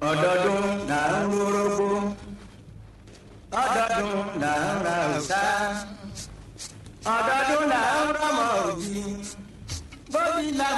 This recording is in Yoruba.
ọdọọdún là ń rórógbó ọdọọdún là ń ra òòṣà ọdọọdún là ń rọmọ òjì bóbi là.